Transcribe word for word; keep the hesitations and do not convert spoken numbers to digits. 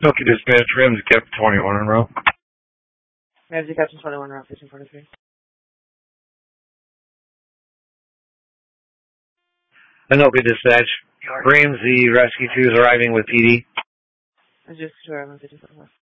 Milky Dispatch, Ramsey Captain twenty-one in row. Ramsey Captain twenty-one, route fifteen forty-three. Milky Dispatch, Ramsey Rescue two is arriving with P D. Just arriving fifteen forty-four.